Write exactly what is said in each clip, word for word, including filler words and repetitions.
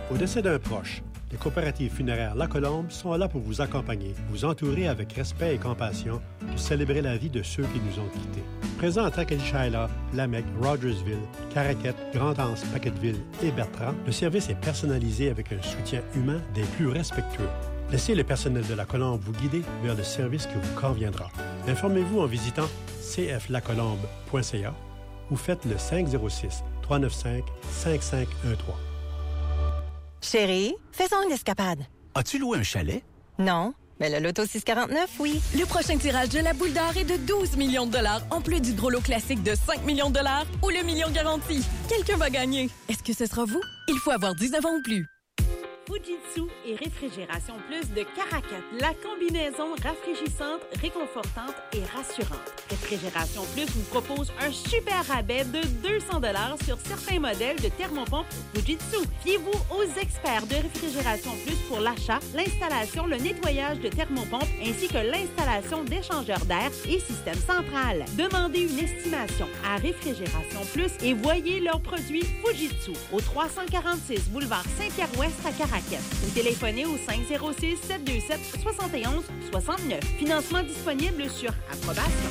Au décès d'un proche, les coopératives funéraires La Colombe sont là pour vous accompagner, vous entourer avec respect et compassion pour célébrer la vie de ceux qui nous ont quittés. Présent à Tracadie-Shyla, Lamec, Rogersville, Caraquette, Grande-Anse, Paquetteville et Bertrand, le service est personnalisé avec un soutien humain des plus respectueux. Laissez le personnel de La Colombe vous guider vers le service qui vous conviendra. Informez-vous en visitant c f lacolombe point c a ou faites le cinq zéro six, trois neuf cinq, cinq cinq un trois. Chérie, faisons une escapade. As-tu loué un chalet? Non, mais le Loto six quarante-neuf, oui. Le prochain tirage de la boule d'or est de douze millions de dollars, en plus du gros lot classique de cinq millions de dollars ou le million garanti. Quelqu'un va gagner. Est-ce que ce sera vous? Il faut avoir dix-neuf ans ou plus. Fujitsu et Réfrigération Plus de Caracat, la combinaison rafraîchissante, réconfortante et rassurante. Réfrigération Plus vous propose un super rabais de deux cents dollars sur certains modèles de thermopompe Fujitsu. Fiez-vous aux experts de Réfrigération Plus pour l'achat, l'installation, le nettoyage de thermopompe ainsi que l'installation d'échangeurs d'air et système central. Demandez une estimation à Réfrigération Plus et voyez leurs produits Fujitsu au trois cent quarante-six boulevard Saint-Pierre-Ouest à Caracat. Ou téléphonez au cinq zéro six, sept deux sept, sept un six neuf. Financement disponible sur approbation.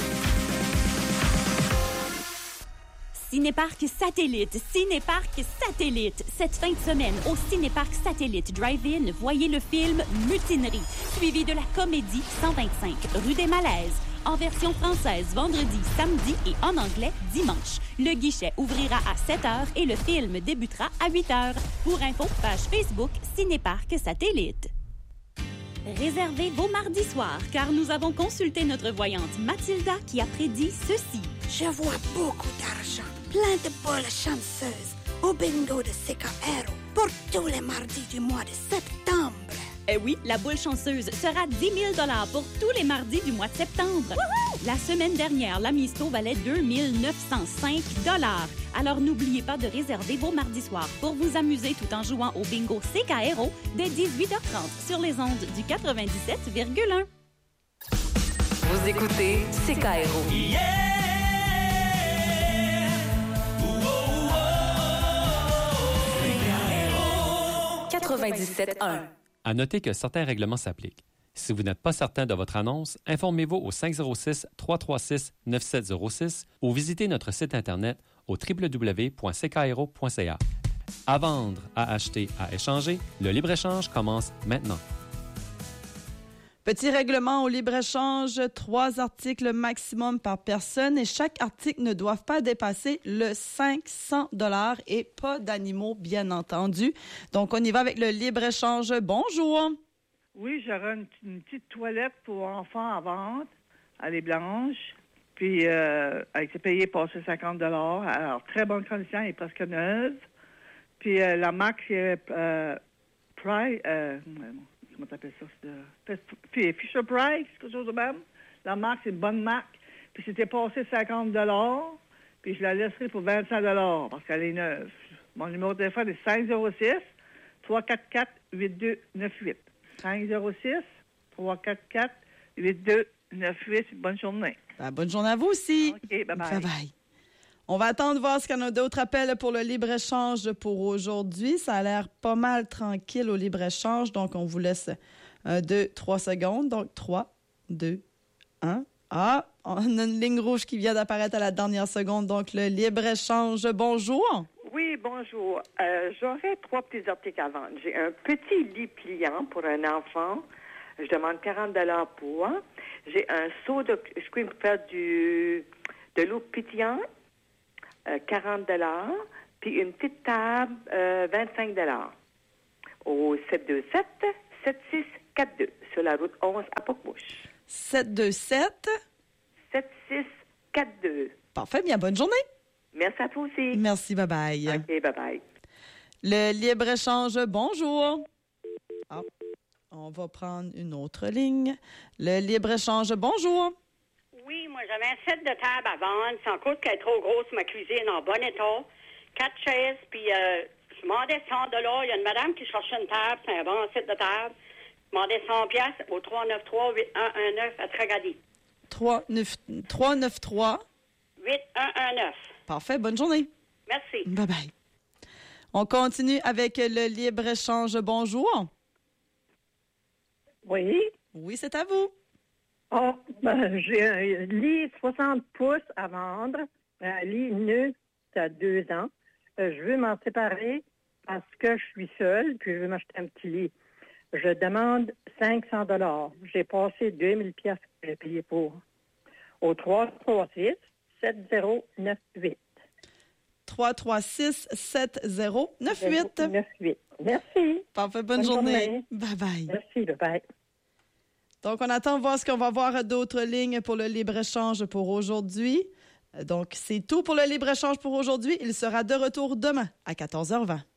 Cinéparc Satellite, Cinéparc Satellite. Cette fin de semaine, au Cinéparc Satellite Drive-In, voyez le film Mutinerie, suivi de la comédie cent vingt-cinq, rue des Malaises. En version française, vendredi, samedi et en anglais, dimanche. Le guichet ouvrira à sept heures et le film débutera à huit heures. Pour info, page Facebook Cinéparc Satellite. Réservez vos mardis soirs, car nous avons consulté notre voyante Mathilda qui a prédit ceci. Je vois beaucoup d'argent, plein de boules chanceuses au bingo de Secaero pour tous les mardis du mois de septembre. Eh oui, la boule chanceuse sera dix mille dollars pour tous les mardis du mois de septembre. Wouhou! La semaine dernière, la Misto valait deux mille neuf cent cinq dollars. Alors n'oubliez pas de réserver vos mardis soirs pour vous amuser tout en jouant au bingo C K R O dès dix-huit heures trente sur les ondes du quatre-vingt-dix-sept virgule un. Vous écoutez C K R O. Yeah! quatre-vingt-dix-sept un. À noter que certains règlements s'appliquent. Si vous n'êtes pas certain de votre annonce, informez-vous au cinq zéro six, trois trois six, neuf sept zéro six ou visitez notre site Internet au w w w point c k r o point c a. À vendre, à acheter, à échanger, le libre-échange commence maintenant. Petit règlement au libre-échange, trois articles maximum par personne et chaque article ne doit pas dépasser le cinq cents dollars et pas d'animaux, bien entendu. Donc, on y va avec le libre-échange. Bonjour. Oui, j'aurais une, une petite toilette pour enfants à vendre. Elle est blanche. Puis, euh, elle a été payée passé cinquante dollars. Alors, très bonne condition, elle est presque neuve. Puis, euh, la marque, c'est euh, Pride. Euh, comment t'appelles ça? C'est Fisher Price, quelque chose de même. La marque, c'est une bonne marque. Puis c'était passé cinquante dollars. Puis je la laisserai pour vingt-cinq dollars parce qu'elle est neuve. Mon numéro de téléphone est cinq zéro six, trois quatre quatre, huit deux neuf huit. cinq zéro six, trois quatre quatre, huit deux neuf huit. Bonne journée. Ben, bonne journée à vous aussi. OK, bye-bye. Bye-bye. On va attendre voir ce qu'il y en a d'autres appels pour le libre-échange pour aujourd'hui. Ça a l'air pas mal tranquille au libre-échange, donc on vous laisse un, deux, trois secondes. Donc, trois, deux, un. Ah, on a une ligne rouge qui vient d'apparaître à la dernière seconde, donc le libre-échange. Bonjour. Oui, bonjour. Euh, j'aurais trois petits articles à vendre. J'ai un petit lit pliant pour un enfant. Je demande quarante dollars pour. J'ai un seau de screen pour faire du, de l'eau pétillante. Euh, quarante dollars, puis une petite table, euh, vingt-cinq dollars. Au sept deux sept, sept six quatre deux, sur la route onze à Pocmouche. sept deux sept, sept six quatre deux. Parfait, bien, bonne journée. Merci à toi aussi. Merci, bye-bye. OK, bye-bye. Le libre-échange, bonjour. Ah, on va prendre une autre ligne. Le libre-échange, bonjour. Oui, moi, j'avais un set de table à vendre, sans cause qu'elle est trop grosse, ma cuisine en bon état. Quatre chaises, puis euh, je demandais cent dollars. Il y a une madame qui cherchait une table, c'est un bon set de table. Je demandais cent piastres au trois neuf trois, huit un un neuf à Tracadie. trois neuf trois, huit un un neuf. Parfait, bonne journée. Merci. Bye-bye. On continue avec le libre-échange. Bonjour. Oui. Oui, c'est à vous. Oh, ben, j'ai un lit soixante pouces à vendre, un lit neuf, ça a deux ans. Euh, je veux m'en séparer parce que je suis seule, puis je veux m'acheter un petit lit. Je demande cinq cents dollars. J'ai passé deux mille pièces que j'ai payé pour. Au trois trois six, sept zéro neuf huit. trois trois six, sept zéro neuf huit. neuf huit. Merci. Parfait, bonne, bonne journée. journée. Bye-bye. Merci, bye-bye. Donc, on attend de voir ce qu'on va voir d'autres lignes pour le libre-échange pour aujourd'hui. Donc, c'est tout pour le libre-échange pour aujourd'hui. Il sera de retour demain à quatorze heures vingt.